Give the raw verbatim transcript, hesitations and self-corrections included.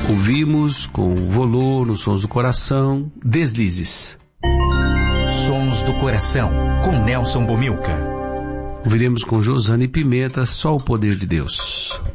Ouvimos com o Volô, nos Sons do Coração, Deslizes. Sons do Coração, com Nelson Bomilca. Ouviremos com Josane Pimenta, Só o Poder de Deus.